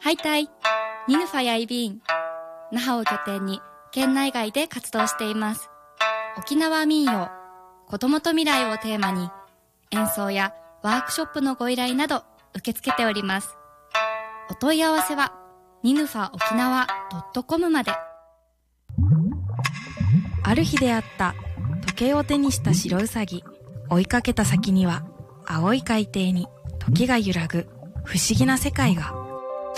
ハイタイ、ニヌファヤイビーン、那覇を拠点に県内外で活動しています。沖縄民謡、子供と未来をテーマに演奏やワークショップのご依頼など受け付けております。お問い合わせはニヌファ沖縄 .com まで。 ある日出会った時計を手にした白ウサギ。追いかけた先には青い海底に時が揺らぐ不思議な世界が。